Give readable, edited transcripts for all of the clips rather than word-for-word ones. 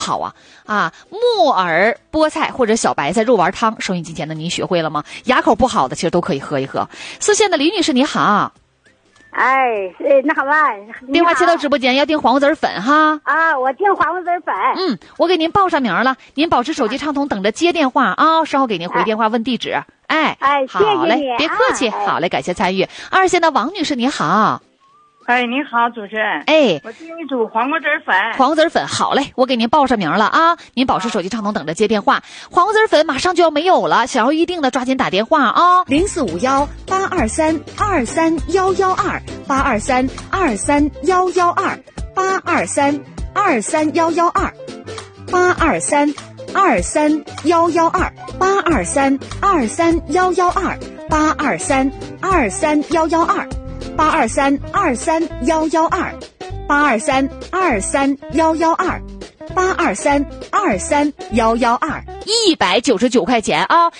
好木耳、菠菜或者小白菜肉丸汤，收音机前的您学会了吗？牙口不好的其实都可以喝一喝。四线的李女士你好。 那好吧， 电话切到直播间，要订黄瓜子粉哈。 我订黄瓜子粉。 我给您报上名了，您保持手机畅通，等着接电话啊，稍后给您回电话问地址。好嘞，别客气，好嘞，感谢参与。二线的王女士你好。 你好，主持人。我订一组黄瓜子粉。 黄瓜子粉，好嘞，我给您报上名了啊，您保持手机畅通，等着接电话。黄瓜子粉马上就要没有了，想要预定的抓紧打电话啊，199块钱啊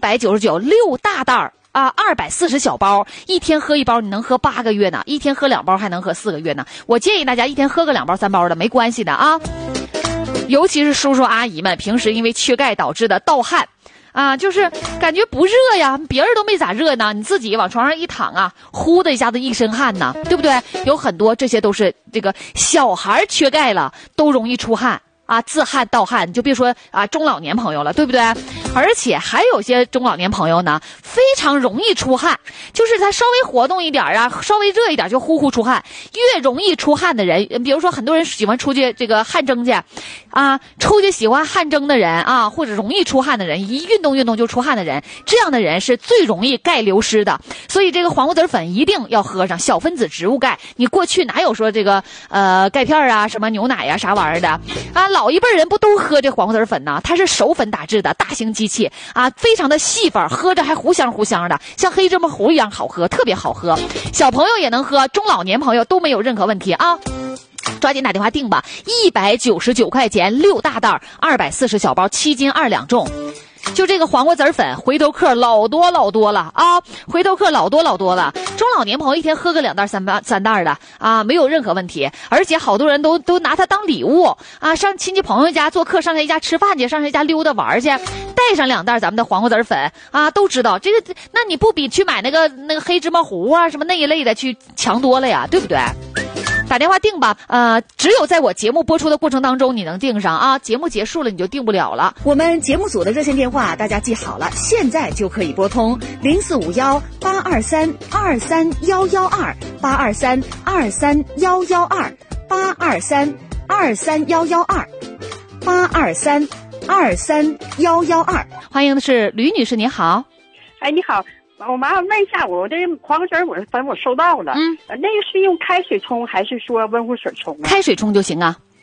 ，199，6大袋儿。240小包，一天喝一包，你能喝8个月呢，一天喝2包还能喝4个月呢。我建议大家一天喝个2包3包的没关系的啊，尤其是叔叔阿姨们平时因为缺钙导致的盗汗就是感觉不热呀，别人都没咋热呢，你自己往床上一躺呼的一下子一身汗呢，对不对？有很多这些都是这个小孩缺钙了都容易出汗自汗盗汗，你就别说中老年朋友了，对不对？而且还有些中老年朋友呢，非常容易出汗，就是他稍微活动一点稍微热一点就呼出汗。越容易出汗的人，比如说很多人喜欢出去这个汗蒸去出去喜欢汗蒸的人或者容易出汗的人，一运动就出汗的人，这样的人是最容易钙流失的。所以这个黄瓜子粉一定要喝上小分子植物钙。你过去哪有说这个钙片什么牛奶啥玩意儿的老一辈人不都喝这黄瓜子粉呢？它是手粉打制的大型机器非常的细粉，喝着还糊香的，像黑芝麻糊一样好喝，特别好喝。小朋友也能喝，中老年朋友都没有任何问题抓紧打电话订吧，199块钱6大袋，240小包，7斤2两重。就这个黄瓜子粉，回头客老多了回头客老多了。中老年朋友一天喝个2袋3袋的没有任何问题。而且好多人都拿它当礼物上亲戚朋友家做客，上谁家吃饭去，上谁家溜达玩去，带上2袋咱们的黄瓜子粉都知道这个，那你不比去买那个黑芝麻糊什么那一类的去强多了呀，对不对？打电话订吧，只有在我节目播出的过程当中你能订上节目结束了你就订不了了。 我们节目组的热线电话大家记好了，现在就可以拨通0451-823-232-823-232-823-232-823-232-112。 欢迎的是吕女士，你好。 你好，我麻烦问一下，我这黄瓜汁我收到了，那个是用开水冲还是说温乎水冲开水冲就行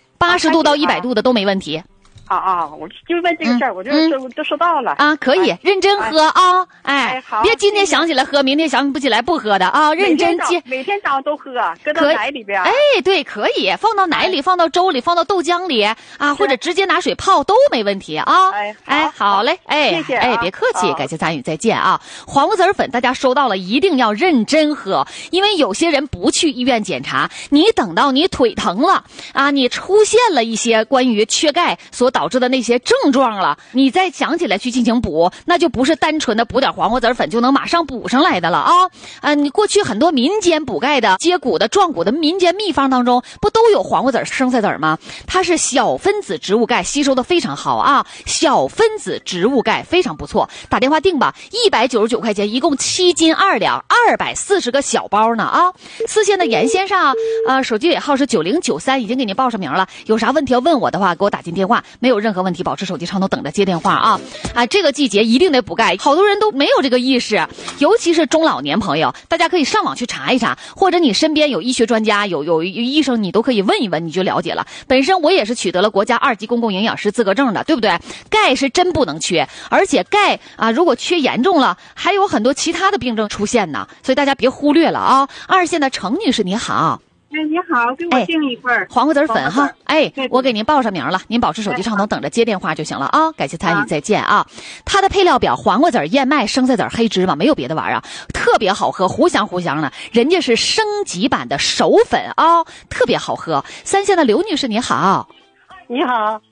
80度到100度的都没问题。 我就问这个事儿，我就都收到了可以认真喝好， 别今天想起来喝，明天想不起来不喝的认真接， 每天早上都喝，搁到奶里边。 对，可以放到奶里，放到粥里，放到豆浆里或者直接拿水泡都没问题好嘞， 谢谢别客气，感谢参与，再见黄瓜子粉大家收到了，一定要认真喝，因为有些人不去医院检查，你等到你腿疼了你出现了一些关于缺钙所导致的那些症状了，你再想起来去进行补，那就不是单纯的补点黄瓜子粉就能马上补上来的了你过去很多民间补钙的接骨的壮骨的民间秘方当中不都有黄瓜子生菜籽吗？它是小分子植物钙，吸收的非常好小分子植物钙非常不错。打电话订吧，199块钱，一共7斤2两，240个小包呢四线的严先生手机尾号是9093，已经给您报上名了，有啥问题要问我的话给我打进电话，没有任何问题保持手机畅通，等着接电话这个季节一定得补钙，好多人都没有这个意识，尤其是中老年朋友，大家可以上网去查一查，或者你身边有医学专家，有医生，你都可以问一问，你就了解了。本身我也是取得了国家2级公共营养师资格证的，对不对？钙是真不能缺，而且钙如果缺严重了，还有很多其他的病症出现呢，所以大家别忽略了二线的程女士你好。 你好，给我订一份黄瓜子粉我给您报上名了，您保持手机畅通，等着接电话就行了感谢参与，再见它的配料表黄瓜子、燕麦、生菜籽、黑芝麻，没有别的玩意儿特别好喝，糊香的，人家是升级版的手粉特别好喝。三线的刘女士你好。 你好，